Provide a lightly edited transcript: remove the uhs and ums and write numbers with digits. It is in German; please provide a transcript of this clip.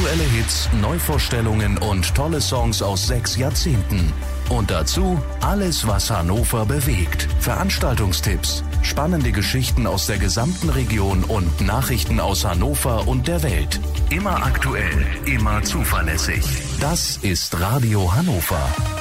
Aktuelle Hits, Neuvorstellungen und tolle Songs aus 6 Jahrzehnten. Und dazu alles, was Hannover bewegt. Veranstaltungstipps, spannende Geschichten aus der gesamten Region und Nachrichten aus Hannover und der Welt. Immer aktuell, immer zuverlässig. Das ist Radio Hannover.